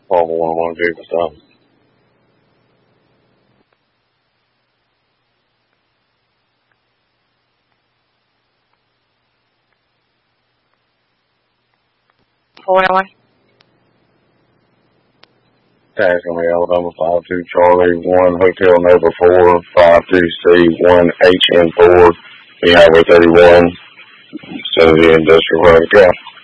Paul, I want to do for something. Tax on the Alabama 52 Charlie 1 Hotel Nova 4 52C 1 HN4 Highway 31 Vicinity Industrial Road.